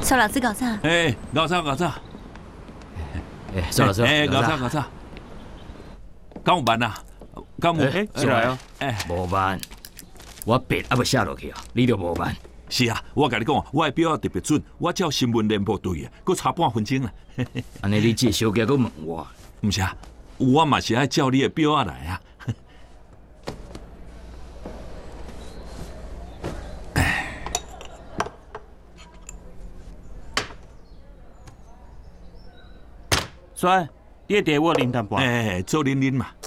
苏老师搞啥？ 哎，搞啥？ 哎，苏老师， 搞啥？敢有办啊？敢有？ 出来哦。无办，我笔还要写落去啊，你就无办。 是啊，我甲你讲，我的表特别准，我照新闻联播对的，佮差半分钟啦。 安尼你这小姐佮问我？ 唔是啊，我嘛是爱照你的表啊来啊。 帅，你的茶我啉淡薄。 做啉嘛。